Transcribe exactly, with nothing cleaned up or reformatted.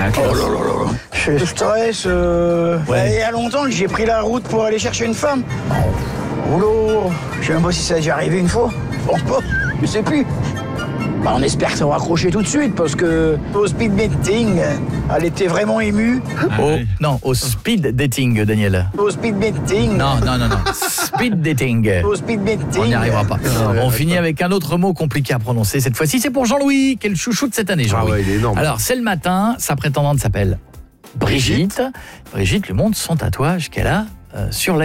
la classe. Oh là là là là. Je stresse. Euh... Ouais. Il y a longtemps que j'ai pris la route pour aller chercher une femme. Boulot. Je sais même pas si ça a déjà arrivé une fois. Je pense pas. Je sais plus. Bah, on espère que ça va raccrocher tout de suite parce que au speed dating, elle était vraiment émue. Ah, Au, oui. non, au speed dating, Daniel. Au speed dating. Non, non, non, non. Speed dating. Au speed dating. On n'y arrivera pas. ouais, On ouais, finit ouais. avec un autre mot compliqué à prononcer. Cette fois-ci, c'est pour Jean-Louis. Quel chouchou de cette année, Jean-Louis. Ah ouais, il est énorme. Alors, c'est le matin. Sa prétendante s'appelle Brigitte. Brigitte lui montre son tatouage qu'elle a euh, sur la